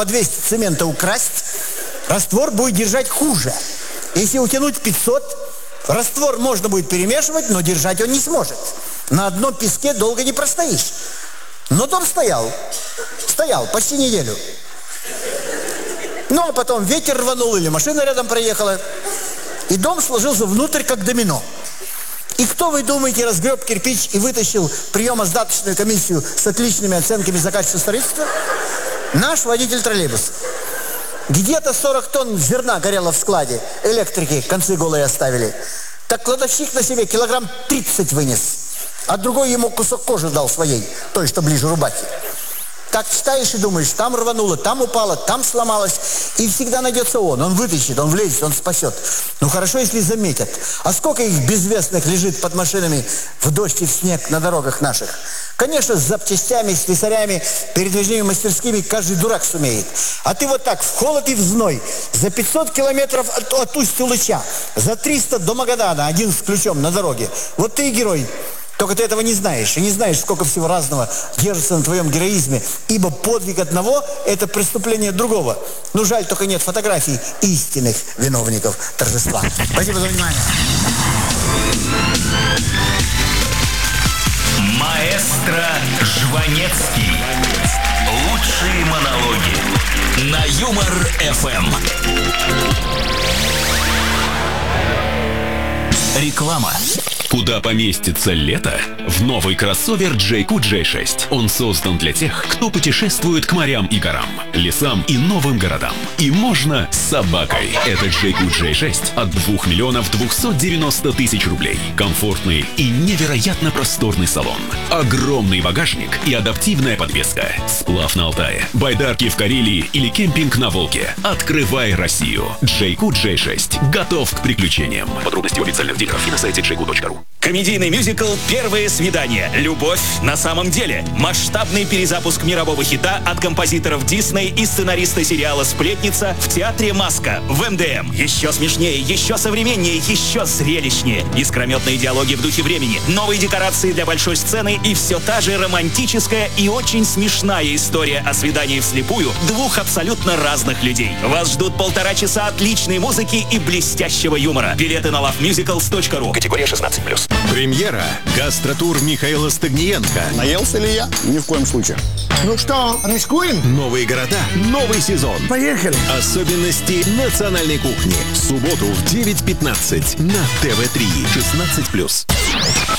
200 цемента украсть, раствор будет держать хуже. Если утянуть 500, раствор можно будет перемешивать, но держать он не сможет. На одном песке долго не простоишь. Но дом стоял почти неделю. Ну, а потом ветер рванул или машина рядом проехала, и дом сложился внутрь, как домино. И кто, вы думаете, разгреб кирпич и вытащил приемо-сдаточную комиссию с отличными оценками за качество строительства? Наш водитель троллейбуса. Где-то 40 тонн зерна горело в складе. Электрики концы голые оставили. Так кладовщик на себе килограмм 30 вынес. А другой ему кусок кожи дал своей, той, что ближе рубахи. Так читаешь и думаешь, там рвануло, там упало, там сломалось. И всегда найдется он вытащит, он влезет, он спасет. Ну хорошо, если заметят. А сколько их безвестных лежит под машинами в дождь и в снег на дорогах наших? Конечно, с запчастями, с слесарями, передвижными мастерскими каждый дурак сумеет. А ты вот так в холод и в зной, за 500 километров от Усть-Улыча, за 300 до Магадана, один с ключом на дороге. Вот ты и герой. Только ты этого не знаешь. И не знаешь, сколько всего разного держится на твоем героизме. Ибо подвиг одного – это преступление другого. Ну, жаль, только нет фотографий истинных виновников торжества. Спасибо за внимание. Маэстро Жванецкий. Лучшие монологи на Юмор-ФМ. Реклама. Куда поместится лето? В новый кроссовер JQ J6. Он создан для тех, кто путешествует к морям и горам, лесам и новым городам. И можно с собакой. Это JQ J6 от 2 миллионов 290 тысяч рублей. Комфортный и невероятно просторный салон. Огромный багажник и адаптивная подвеска. Сплав на Алтае, байдарки в Карелии или кемпинг на Волге. Открывай Россию. JQ J6 готов к приключениям. Подробности у официальных дилеров и на сайте jq.ru. Комедийный мюзикл «Первое свидание. Любовь на самом деле». Масштабный перезапуск мирового хита от композиторов Дисней и сценариста сериала «Сплетница» в театре «Маска» в МДМ. Еще смешнее, еще современнее, еще зрелищнее. Искрометные диалоги в духе времени, новые декорации для большой сцены и все та же романтическая и очень смешная история о свидании вслепую двух абсолютно разных людей. Вас ждут 1,5 часа отличной музыки и блестящего юмора. Билеты на lovemusicals.ru. Категория 16+. Премьера. Гастротур Михаила Стагниенко. Наелся ли я? Ни в коем случае. Ну что, рискуем? Новые города, новый сезон. Поехали. Особенности национальной кухни. В субботу в 9:15 на ТВ3. 16+.